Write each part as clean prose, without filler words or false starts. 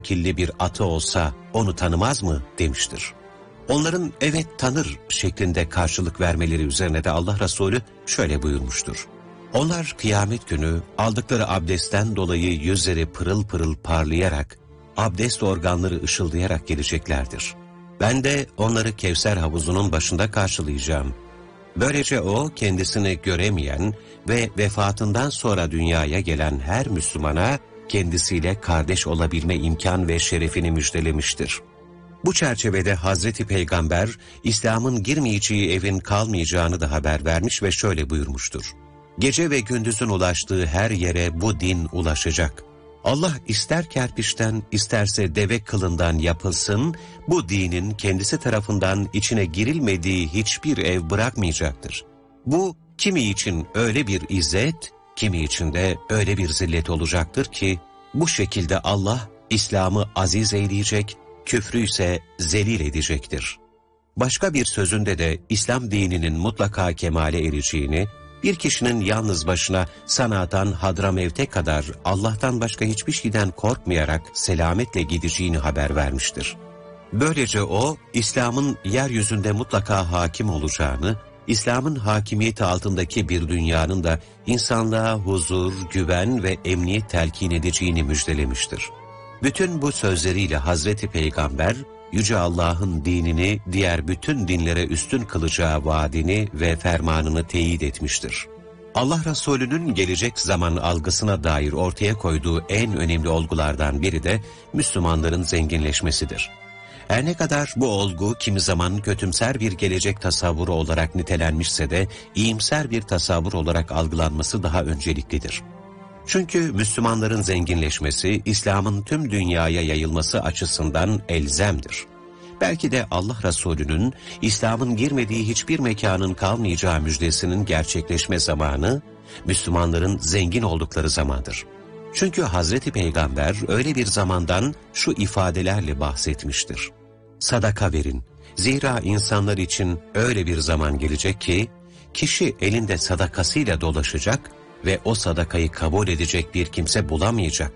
kirli bir atı olsa onu tanımaz mı demiştir. Onların evet tanır şeklinde karşılık vermeleri üzerine de Allah Resulü şöyle buyurmuştur. Onlar kıyamet günü aldıkları abdestten dolayı yüzleri pırıl pırıl parlayarak, abdest organları ışıldayarak geleceklerdir. Ben de onları Kevser havuzunun başında karşılayacağım. Böylece o kendisini göremeyen ve vefatından sonra dünyaya gelen her Müslümana kendisiyle kardeş olabilme imkan ve şerefini müjdelemiştir. Bu çerçevede Hazreti Peygamber, İslam'ın girmeyeceği evin kalmayacağını da haber vermiş ve şöyle buyurmuştur. Gece ve gündüzün ulaştığı her yere bu din ulaşacak. Allah ister kerpiçten isterse deve kılından yapılsın, bu dinin kendisi tarafından içine girilmediği hiçbir ev bırakmayacaktır. Bu kimi için öyle bir izzet, kimi için de öyle bir zillet olacaktır ki, bu şekilde Allah İslam'ı aziz eyleyecek, küfrü ise zelil edecektir. Başka bir sözünde de İslam dininin mutlaka kemale ereceğini, bir kişinin yalnız başına Sana'dan Hadramevt'e kadar Allah'tan başka hiçbir şeyden korkmayarak selametle gideceğini haber vermiştir. Böylece o, İslam'ın yeryüzünde mutlaka hakim olacağını, İslam'ın hakimiyeti altındaki bir dünyanın da insanlığa huzur, güven ve emniyet telkin edeceğini müjdelemiştir. Bütün bu sözleriyle Hazreti Peygamber, Yüce Allah'ın dinini diğer bütün dinlere üstün kılacağı vaadini ve fermanını teyit etmiştir. Allah Resulü'nün gelecek zaman algısına dair ortaya koyduğu en önemli olgulardan biri de Müslümanların zenginleşmesidir. Her ne kadar bu olgu kimi zaman kötümser bir gelecek tasavvuru olarak nitelenmişse de iyimser bir tasavvur olarak algılanması daha önceliklidir. Çünkü Müslümanların zenginleşmesi, İslam'ın tüm dünyaya yayılması açısından elzemdir. Belki de Allah Resulü'nün İslam'ın girmediği hiçbir mekanın kalmayacağı müjdesinin gerçekleşme zamanı, Müslümanların zengin oldukları zamandır. Çünkü Hazreti Peygamber öyle bir zamandan şu ifadelerle bahsetmiştir. Sadaka verin. Zira insanlar için öyle bir zaman gelecek ki, kişi elinde sadakasıyla dolaşacak ve o sadakayı kabul edecek bir kimse bulamayacak.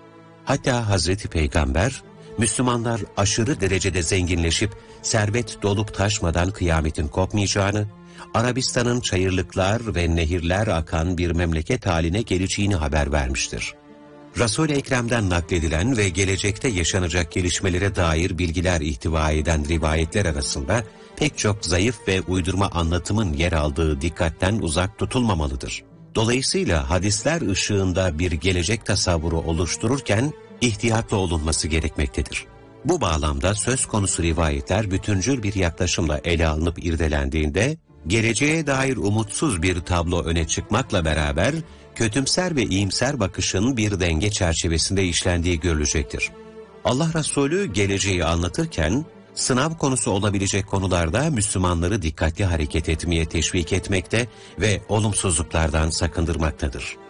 Hatta Hazreti Peygamber, Müslümanlar aşırı derecede zenginleşip servet dolup taşmadan kıyametin kopmayacağını, Arabistan'ın çayırlıklar ve nehirler akan bir memleket haline geleceğini haber vermiştir. Resul-i Ekrem'den nakledilen ve gelecekte yaşanacak gelişmelere dair bilgiler ihtiva eden rivayetler arasında pek çok zayıf ve uydurma anlatımın yer aldığı dikkatten uzak tutulmamalıdır. Dolayısıyla hadisler ışığında bir gelecek tasavvuru oluştururken ihtiyatlı olunması gerekmektedir. Bu bağlamda söz konusu rivayetler bütüncül bir yaklaşımla ele alınıp irdelendiğinde, geleceğe dair umutsuz bir tablo öne çıkmakla beraber, kötümser ve iyimser bakışın bir denge çerçevesinde işlendiği görülecektir. Allah Resulü geleceği anlatırken, sınav konusu olabilecek konularda Müslümanları dikkatli hareket etmeye teşvik etmekte ve olumsuzluklardan sakındırmaktadır.